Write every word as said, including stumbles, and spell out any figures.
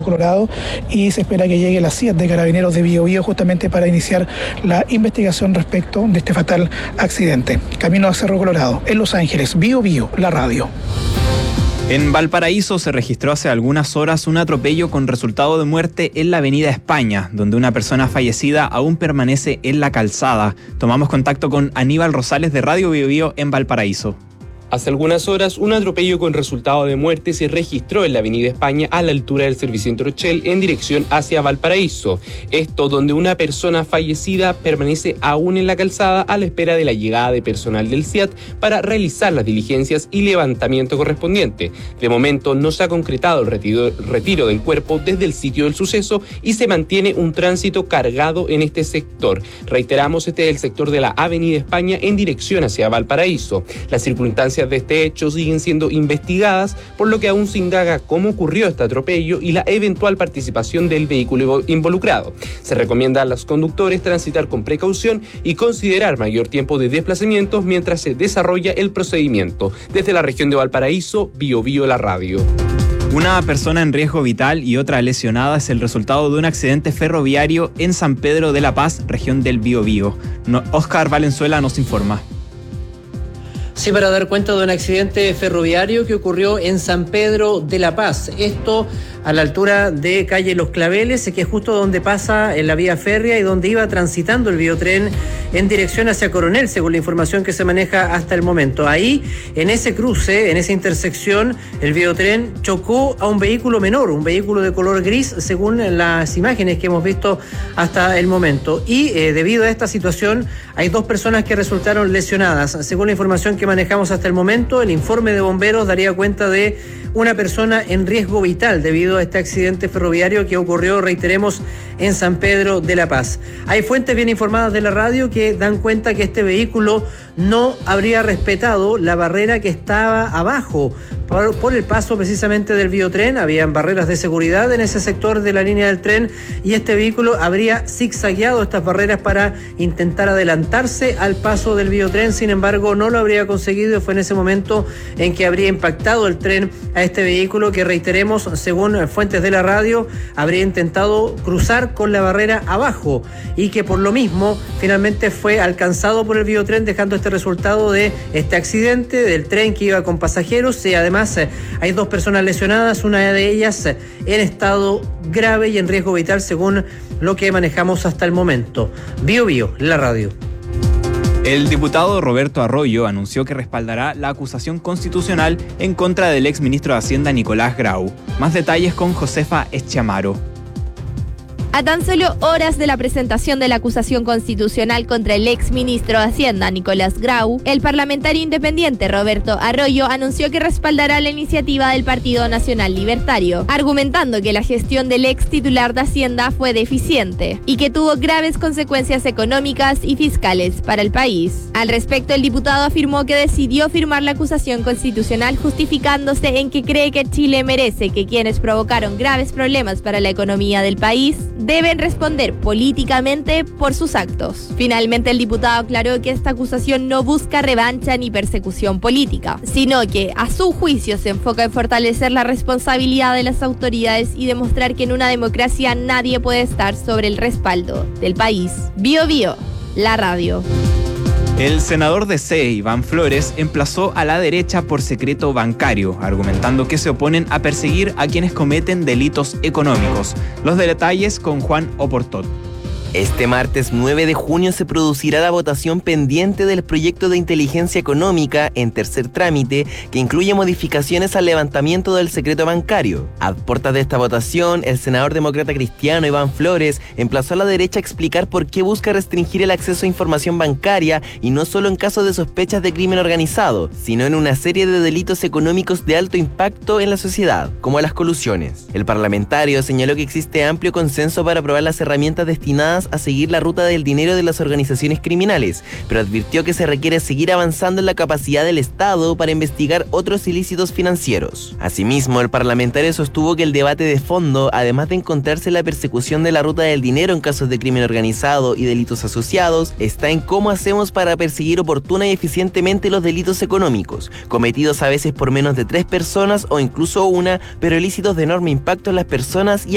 Colorado, y se espera que llegue la C I A T de Carabineros de Bío Bío justamente para iniciar la investigación respecto de este fatal accidente. Camino a Cerro Colorado, en Los Ángeles, Bío Bío, la radio. En Valparaíso se registró hace algunas horas un atropello con resultado de muerte en la avenida España, donde una persona fallecida aún permanece en la calzada. Tomamos contacto con Aníbal Rosales de Radio Bío Bío en Valparaíso. Hace algunas horas, un atropello con resultado de muerte se registró en la avenida España a la altura del Servicentro Rochelle en dirección hacia Valparaíso. Esto donde una persona fallecida permanece aún en la calzada a la espera de la llegada de personal del C I A T para realizar las diligencias y levantamiento correspondiente. De momento no se ha concretado el retiro, retiro del cuerpo desde el sitio del suceso y se mantiene un tránsito cargado en este sector. Reiteramos, este es el sector de la avenida España en dirección hacia Valparaíso. Las circunstancias de este hecho siguen siendo investigadas, por lo que aún se indaga cómo ocurrió este atropello y la eventual participación del vehículo involucrado. Se recomienda a los conductores transitar con precaución y considerar mayor tiempo de desplazamientos mientras se desarrolla el procedimiento. Desde la región de Valparaíso, Bío Bío, la radio. Una persona en riesgo vital y otra lesionada es el resultado de un accidente ferroviario en San Pedro de la Paz, región del Bío Bío. No, Oscar Valenzuela nos informa. Sí, para dar cuenta de un accidente ferroviario que ocurrió en San Pedro de la Paz. Esto a la altura de calle Los Claveles, que es justo donde pasa en la vía férrea y donde iba transitando el biotren en dirección hacia Coronel, según la información que se maneja hasta el momento. Ahí, en ese cruce, en esa intersección, el biotren chocó a un vehículo menor, un vehículo de color gris, según las imágenes que hemos visto hasta el momento. Y eh, debido a esta situación, hay dos personas que resultaron lesionadas. Según la información que manejamos hasta el momento, el informe de bomberos daría cuenta de una persona en riesgo vital debido a este accidente ferroviario que ocurrió, reiteremos, en San Pedro de la Paz. Hay fuentes bien informadas de la radio que dan cuenta que este vehículo no habría respetado la barrera que estaba abajo por, por el paso precisamente del biotren. Habían barreras de seguridad en ese sector de la línea del tren y este vehículo habría zigzagueado estas barreras para intentar adelantarse al paso del biotren. Sin embargo, no lo habría conseguido y fue en ese momento en que habría impactado el tren a este vehículo que, reiteremos, según fuentes de la radio, habría intentado cruzar con la barrera abajo y que por lo mismo finalmente fue alcanzado por el biotren, dejando este resultado de este accidente del tren que iba con pasajeros. Y además eh, hay dos personas lesionadas, una de ellas eh, en estado grave y en riesgo vital, según lo que manejamos hasta el momento. Bío Bío, la radio. El diputado Roberto Arroyo anunció que respaldará la acusación constitucional en contra del exministro de Hacienda Nicolás Grau. Más detalles con Josefa Eschamaro. A tan solo horas de la presentación de la acusación constitucional contra el ex ministro de Hacienda, Nicolás Grau, el parlamentario independiente Roberto Arroyo anunció que respaldará la iniciativa del Partido Nacional Libertario, argumentando que la gestión del ex titular de Hacienda fue deficiente y que tuvo graves consecuencias económicas y fiscales para el país. Al respecto, el diputado afirmó que decidió firmar la acusación constitucional justificándose en que cree que Chile merece que quienes provocaron graves problemas para la economía del país deben responder políticamente por sus actos. Finalmente, el diputado aclaró que esta acusación no busca revancha ni persecución política, sino que, a su juicio, se enfoca en fortalecer la responsabilidad de las autoridades y demostrar que en una democracia nadie puede estar sobre el respaldo del país. Bío Bío, la radio. El senador de C E, Iván Flores, emplazó a la derecha por secreto bancario, argumentando que se oponen a perseguir a quienes cometen delitos económicos. Los detalles con Juan Oportot. Este martes nueve de junio se producirá la votación pendiente del proyecto de inteligencia económica en tercer trámite que incluye modificaciones al levantamiento del secreto bancario. A puertas de esta votación, el senador demócrata cristiano Iván Flores emplazó a la derecha a explicar por qué busca restringir el acceso a información bancaria y no solo en casos de sospechas de crimen organizado, sino en una serie de delitos económicos de alto impacto en la sociedad, como las colusiones. El parlamentario señaló que existe amplio consenso para aprobar las herramientas destinadas a seguir la ruta del dinero de las organizaciones criminales, pero advirtió que se requiere seguir avanzando en la capacidad del Estado para investigar otros ilícitos financieros. Asimismo, el parlamentario sostuvo que el debate de fondo, además de encontrarse la persecución de la ruta del dinero en casos de crimen organizado y delitos asociados, está en cómo hacemos para perseguir oportuna y eficientemente los delitos económicos, cometidos a veces por menos de tres personas o incluso una, pero ilícitos de enorme impacto en las personas y